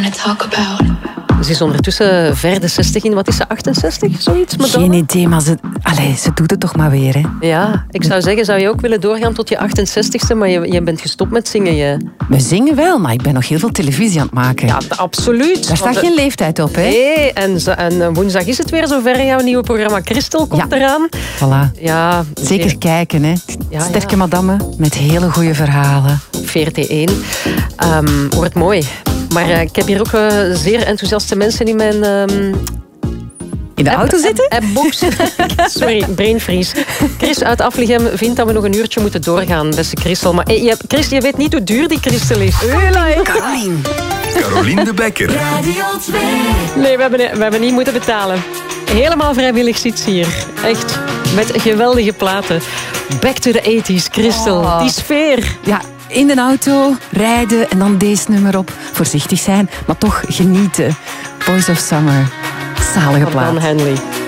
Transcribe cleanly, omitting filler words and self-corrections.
wanna talk about. Ze is ondertussen ver de 60 in. Wat is ze, 68? Zoiets, madame? Geen idee, maar ze doet het toch maar weer. Hè? Ja, ik zou zeggen, zou je ook willen doorgaan tot je 68ste, maar je bent gestopt met zingen. We zingen wel, maar ik ben nog heel veel televisie aan het maken. Ja, absoluut. Daar staat geen leeftijd op, hè? Nee, en woensdag is het weer zover. Jouw nieuwe programma Christel komt eraan. Voilà. Ja, zeker kijken, hè. Ja, Sterke madame met hele goede verhalen. VRT1. Wordt mooi. Maar ik heb hier ook zeer enthousiaste mensen in mijn... in de auto zitten? Appbox. Sorry, brain freeze. Chris uit Aflichem vindt dat we nog een uurtje moeten doorgaan, beste Christel. Maar Chris, je weet niet hoe duur die Christel is. Caroline de Bekker. Radio 2. Nee, we hebben niet moeten betalen. Helemaal vrijwillig zit ze hier. Echt, met geweldige platen. Back to the 80s, Christel. Die sfeer. Ja, in de auto, rijden en dan deze nummer op. Voorzichtig zijn, maar toch genieten. Boys of Summer. Zalige plaat. Van Henley.